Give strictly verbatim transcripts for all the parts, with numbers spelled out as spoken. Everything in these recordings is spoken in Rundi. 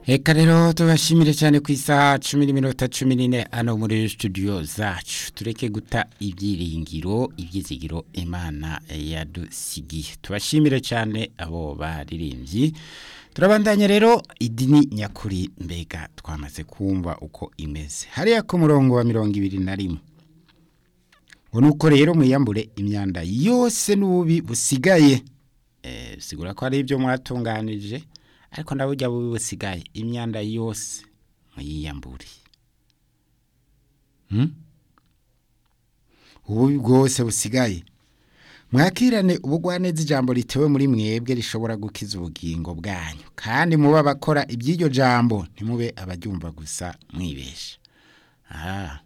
Eka rero tubashimire cyane ku isaha cumi n'iminota cumi n'ine hano muri studio zacu tureke guta ibyiringiro ibyizigiro Imana yadusigiye tubashimire cyane abo baririmbyi turabandanya rero idini nyakuri mbega twamaze kumva uko imeze hariya ku murongo wa mirongo ibiri na rimwe ngo nuko rero mwiyambure imyanda yose n'ububi busigaye eh sigura ko ari ibyo mwatunganije ariko ndabujya bubi busigaye imyanda yose mwiyambure hmm ububi bwose busigaye mwakirane ubugwaneza ijambo ritewe muri mwebwe rishobora gukiza ubugingo bwanyu kandi muba bakora iby'iryo jambo ntimube abaryumva gusa mwibesha ah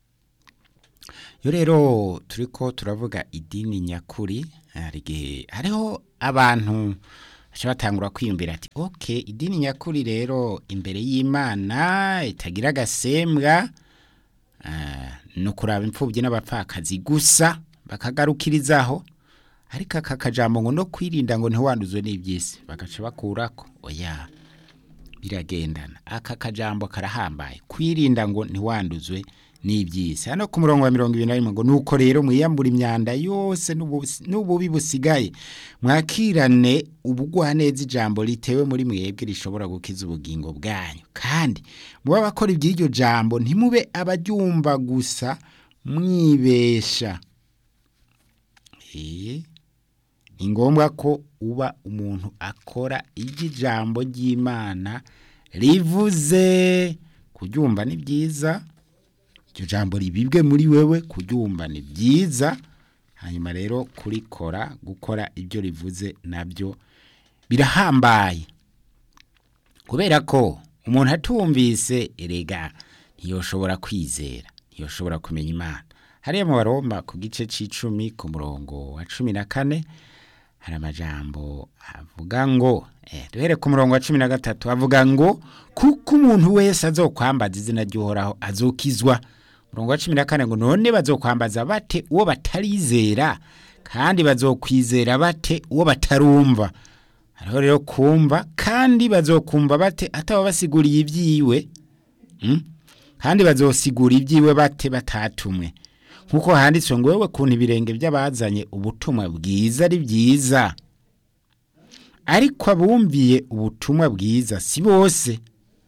yo rero turiko turavuga idini nyakuri arigihe hariho abantu batangura kwiyumvira ati okay idini nyakuri rero imbere y'Imana itagira gasembwa uh, no kuraba impfubyi n'abapfakazi gusa bakagarukirizaho ariko aka kajambo ngo no kwirinda ngo ntiwanduzwe n'ibyisi bagaca bakurako oya biragendana aka kajambo karahambaye kwirinda ngo ntiwanduzwe n'ibyisi hano ku murongo wa mirongo ibiri na rimwe ngo nuko rero mwiyambura imyanda yose n'ububi busigaye mwakirane ubugwaneza ijambo ritewe muri mwebwe rishobora gukiza ubugingo bwanyu kandi muba bakora iby'iryo jambo ntimube abaryumva gusa mwibesha eh ni ngombwa ko uba umuntu akora ijambo ry'Imana rivuze kuryumva ni byiza iryo jambo ribibwe muri wewe kuryumva ni byiza hanyuma rero kurikora gukora ibyo rivuze nabyo birahambaye kubera ko umuntu atumvise erega ntiyoshobora kwizera ntiyoshobora kumenya Imana hariya mu Baroma ku gice c'icumi ku murongo wa cumi na kane hari amajambo avuga ngo eh duhere ku murongo wa cumi na gatatu avuga ngo kuko umuntu wese azokwambaza izina ry'Uhoraho azokizwa murongo wa cumi na kane ngo none bazokwambaza bate uwo batarizera kandi bazokwizera bate uwo batarumva hariho rero kumva kandi bazokumva bate ataba basiguriye ibyiwe hmm? kandi bazosigura ibyiwe bate batatumwe nkuko handitswe ngo wewe kuntu ibirenge by'abazanye ubutumwa bwiza ari byiza ariko abumviye ubutumwa bwiza si bose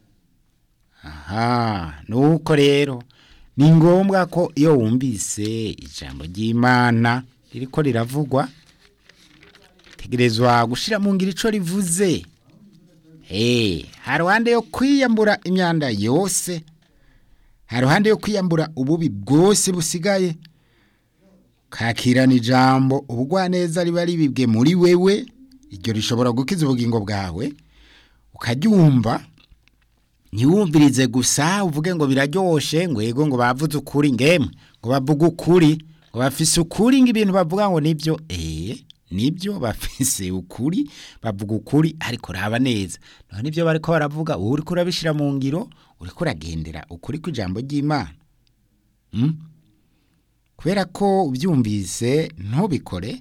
aha nuko rero ni ngombwa ko iyo wumvise ijambo ry'Imana ririko riravugwa tegerezwa gushira mu ngiro ico rivuze eh haruhande yo kwiyambura imyanda yose haruhande yo kwiyambura ububi bwose busigaye kakirana ijambo ubugwaneza riba ribibwe muri wewe iryo rishobora gukiza ubugingo bwawe ukaryumva ntiwumvirize gusa uvuge ngo biraryoshe ngo yego ngo bavuze ukuri ngemwe ngo bavuga ukuri ngo bafise ukuri ng'ibintu bavuga ngo nibyo eh nibyo bafise ukuri bavuga ukuri ariko raba neza none nibyo bariko baravuga uri kurabishira mu ngiro uri kuragendera ukuri kw'ijambo ry'Imana hmm? kubera ko ubyumvise ntubikore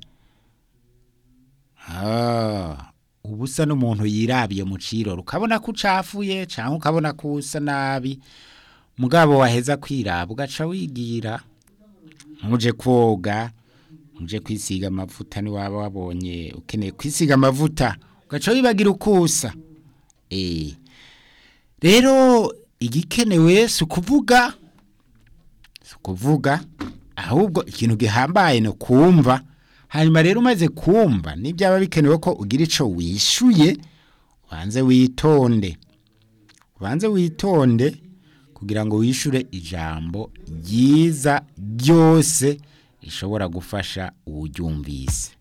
ah ubusa n'umuntu yirabiye mu ciro ukabona ko ucafuye cyangwa ukabona ko usa nabi mugabo waheza kwiraba ugaca wigira muje koga muje kwisiga amavuta ni waba wabonye ukeneye kwisiga amavuta ugaca wibagira ukusa eh rero igikenewe sukuvuga sukuvuga ahubwo ikintu gihambaye no kumva hanyuma rero umaze kumva nibyaba bikenewe ko ugira ico wishuye ubanze witonde ubanze witonde kugira ngo wishure ijambo ryiza ryose rishobora gufasha uwuryumvise